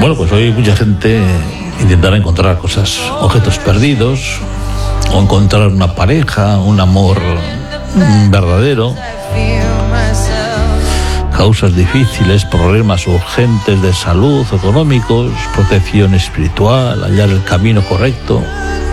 Bueno, pues hoy mucha gente intentará encontrar cosas, objetos perdidos, o encontrar una pareja, un amor verdadero, causas difíciles, problemas urgentes de salud, económicos, protección espiritual, hallar el camino correcto.